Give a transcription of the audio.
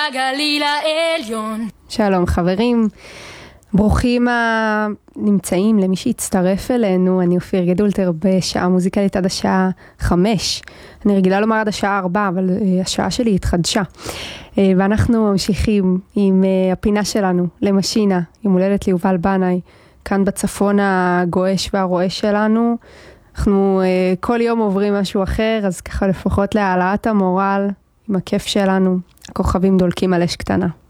הגליל העליון. שלום חברים, ברוכים הנמצאים למי שהצטרף אלינו. אני אופיר גדולטר בשעה מוזיקלית עד השעה 5. אני רגילה לומר עד השעה 4, אבל השעה שלי התחדשה. ואנחנו ממשיכים עם הפינה שלנו למשינה, עם הולדת ליובל בנאי, כאן בצפון הגועש והרועש שלנו. אנחנו כל יום עוברים משהו אחר, אז ככה לפחות להעלאת המורל, עם הכיף שלנו, הכוכבים דולקים על אש קטנה.